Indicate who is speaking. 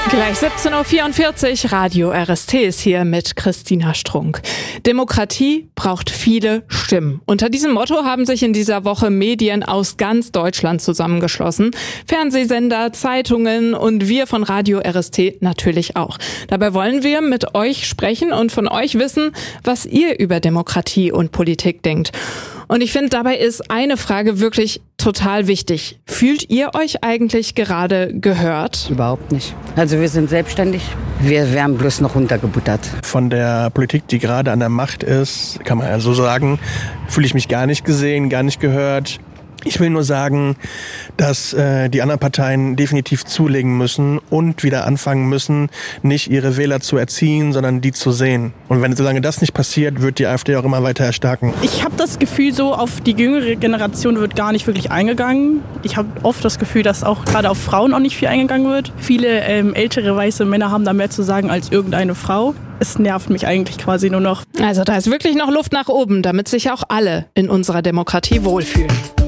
Speaker 1: Gleich 17.44 Uhr, Radio RST ist hier mit Christina Strunk. Demokratie braucht viele Stimmen. Unter diesem Motto haben sich in dieser Woche Medien aus ganz Deutschland zusammengeschlossen. Fernsehsender, Zeitungen und wir von Radio RST natürlich auch. Dabei wollen wir mit euch sprechen und von euch wissen, was ihr über Demokratie und Politik denkt. Und ich finde, dabei ist eine Frage wirklich total wichtig. Fühlt ihr euch eigentlich gerade gehört?
Speaker 2: Überhaupt nicht. Also wir sind selbstständig. Wir werden bloß noch runtergebuttert.
Speaker 3: Von der Politik, die gerade an der Macht ist, kann man ja so sagen, fühle ich mich gar nicht gesehen, gar nicht gehört. Ich will nur sagen, dass die anderen Parteien definitiv zulegen müssen und wieder anfangen müssen, nicht ihre Wähler zu erziehen, sondern die zu sehen. Und solange das nicht passiert, wird die AfD auch immer weiter erstarken.
Speaker 4: Ich habe das Gefühl, so auf die jüngere Generation wird gar nicht wirklich eingegangen. Ich habe oft das Gefühl, dass auch gerade auf Frauen auch nicht viel eingegangen wird. Viele ältere weiße Männer haben da mehr zu sagen als irgendeine Frau. Es nervt mich eigentlich quasi nur noch.
Speaker 1: Also da ist wirklich noch Luft nach oben, damit sich auch alle in unserer Demokratie wohlfühlen.